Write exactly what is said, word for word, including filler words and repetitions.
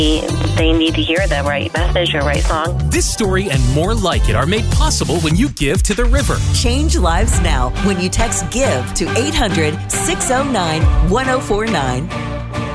they need to hear the right message or right song. This story and more like it are made possible when you give to the river. Change lives now when you text GIVE to eight hundred, six oh nine, one oh four nine.